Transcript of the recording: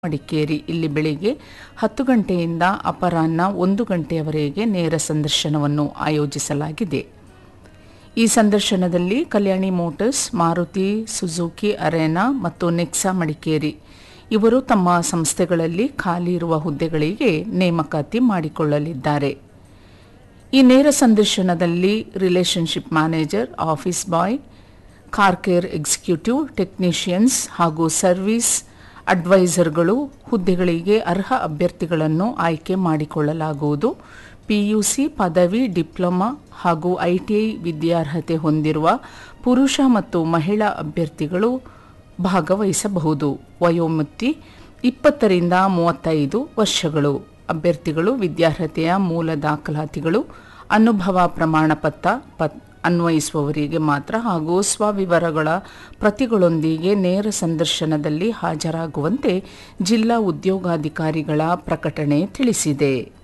ಮಡಿಕೇರಿ ಇಲ್ಲಿ ಬೆಳಿಗ್ಗೆ 10 ಗಂಟೆಯಿಂದ ಅಪರಾಹ್ನ 1 ಗಂಟೆಯವರೆಗೆ ನೇರ ಸಂದರ್ಶನವನ್ನು ಆಯೋಜಿಸಲಾಗಿದೆ. ಈ ಸಂದರ್ಶನದಲ್ಲಿ ಕಲ್ಯಾಣಿ ಮೋಟಾರ್ಸ್, ಮಾರುತಿ ಸುಜುಕಿ ಅರೇನಾ ಮತ್ತು ನೆಕ್ಸಾ ಮಡಿಕೇರಿ ಇವರು ತಮ್ಮ ಸಂಸ್ಥೆಗಳಲ್ಲಿ ಖಾಲಿ ಇರುವ ಹುದ್ದೆಗಳಿಗೆ ನೇಮಕಾತಿ ಮಾಡಿಕೊಳ್ಳಲಿದ್ದಾರೆ. ಈ ನೇರ ಸಂದರ್ಶನದಲ್ಲಿ relationship manager, office boy, car care executive, technicians ಹಾಗೂ ಸರ್ವಿಸ್ ಅಡ್ವೈಸರ್ಗಳು ಹುದ್ದೆಗಳಿಗೆ ಅರ್ಹ ಅಭ್ಯರ್ಥಿಗಳನ್ನು ಆಯ್ಕೆ ಮಾಡಿಕೊಳ್ಳಲಾಗುವುದು. ಪಿಯುಸಿ, ಪದವಿ, ಡಿಪ್ಲೊಮಾ ಹಾಗೂ ಐಟಿಐ ವಿದ್ಯಾರ್ಹತೆ ಹೊಂದಿರುವ ಪುರುಷ ಮತ್ತು ಮಹಿಳಾ ಅಭ್ಯರ್ಥಿಗಳು ಭಾಗವಹಿಸಬಹುದು. ವಯೋಮಿತಿ 20 ರಿಂದ 35 ವರ್ಷಗಳು. ಅಭ್ಯರ್ಥಿಗಳು ವಿದ್ಯಾರ್ಹತೆಯ ಮೂಲ ದಾಖಲಾತಿಗಳು, ಅನುಭವ ಪ್ರಮಾಣ ಪತ್ರ ಅನ್ವಯಿಸುವವರಿಗೆ ಮಾತ್ರ ಹಾಗೂ ಸ್ವವಿವರಗಳ ಪ್ರತಿಗಳೊಂದಿಗೆ ನೇರ ಸಂದರ್ಶನದಲ್ಲಿ ಹಾಜರಾಗುವಂತೆ ಜಿಲ್ಲಾ ಉದ್ಯೋಗಾಧಿಕಾರಿಗಳ ಪ್ರಕಟಣೆ ತಿಳಿಸಿದೆ.